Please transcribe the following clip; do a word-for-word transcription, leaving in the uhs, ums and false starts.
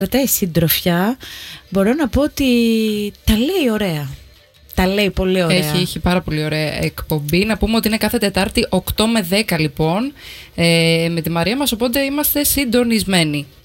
Κρατάει συντροφιά. Μπορώ να πω ότι τα λέει ωραία. Τα λέει πολύ ωραία. Έχει, έχει πάρα πολύ ωραία εκπομπή. Να πούμε ότι είναι κάθε Τετάρτη οκτώ με δέκα λοιπόν, ε, με τη Μαρία μας, οπότε είμαστε συντονισμένοι.